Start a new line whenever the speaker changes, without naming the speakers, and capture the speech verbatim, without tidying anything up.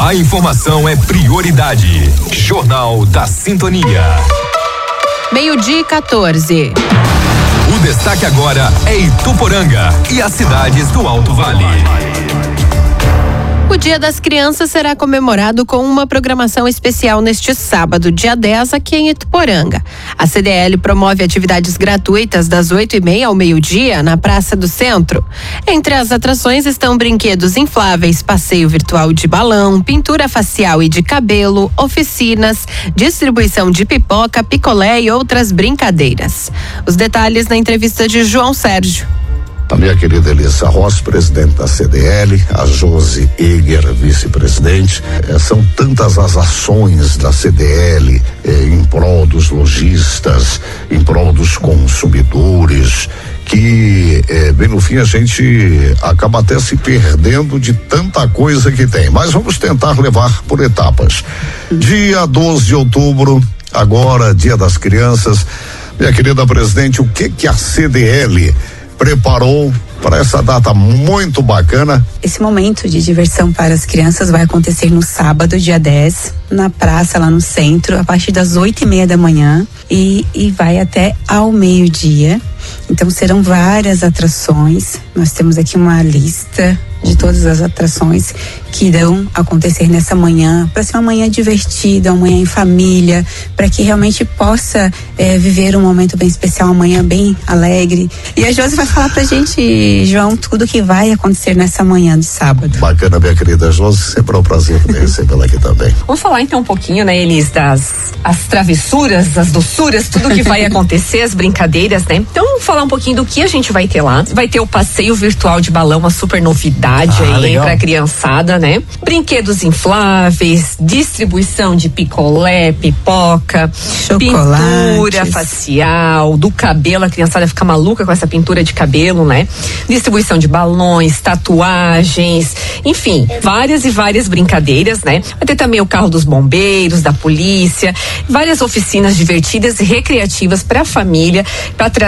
A informação é prioridade. Jornal da Sintonia.
Meio-dia e quatorze.
O destaque agora é Ituporanga e as cidades do Alto Vale.
O Dia das Crianças será comemorado com uma programação especial neste sábado, dia dez, aqui em Ituporanga. A C D L promove atividades gratuitas das oito e meia ao meio-dia na Praça do Centro. Entre as atrações estão brinquedos infláveis, passeio virtual de balão, pintura facial e de cabelo, oficinas, distribuição de pipoca, picolé e outras brincadeiras. Os detalhes na entrevista de João Sérgio.
A minha querida Elissa Rossi, presidente da C D L, a Josi Eger, vice-presidente. Eh, são tantas as ações da C D L eh, em prol dos lojistas, em prol dos consumidores, que eh, bem no fim a gente acaba até se perdendo de tanta coisa que tem. Mas vamos tentar levar por etapas. Dia doze de outubro, agora, Dia das Crianças. Minha querida presidente, o que que a C D L preparou para essa data muito bacana?
Esse momento de diversão para as crianças vai acontecer no sábado, dia dez, na praça lá no centro, a partir das oito e meia da manhã e, e vai até ao meio-dia. Então serão várias atrações. Nós temos aqui uma lista de todas as atrações que irão acontecer nessa manhã, para ser uma manhã divertida, uma manhã em família, para que realmente possa é, viver um momento bem especial, uma manhã bem alegre. E a Josi vai falar pra gente, João, tudo que vai acontecer nessa manhã de sábado.
Bacana, minha querida Josi, sempre é um prazer recebê-la aqui também.
Vamos falar então um pouquinho, né, Elis, das as travessuras, as doçuras, tudo que vai acontecer, as brincadeiras, né? Então vamos falar um pouquinho do que a gente vai ter lá. Vai ter o passeio virtual de balão, uma super novidade ah, aí pra criançada, né? Brinquedos infláveis, distribuição de picolé, pipoca,
chocolates,
pintura facial, do cabelo, a criançada fica maluca com essa pintura de cabelo, né? Distribuição de balões, tatuagens, enfim, várias e várias brincadeiras, né? Vai ter também o carro dos bombeiros, da polícia, várias oficinas divertidas e recreativas para a família, para trazer